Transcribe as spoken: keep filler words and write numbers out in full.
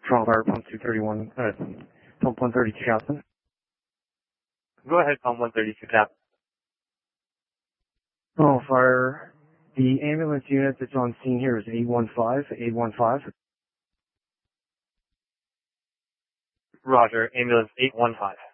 Toronto Fire, pump two thirty-one, uh, pump one thirty-two, Captain. Go ahead, pump one thirty-two, Captain. Oh, fire. The ambulance unit that's on scene here is eight one five, eight one five. Roger, ambulance eight one five.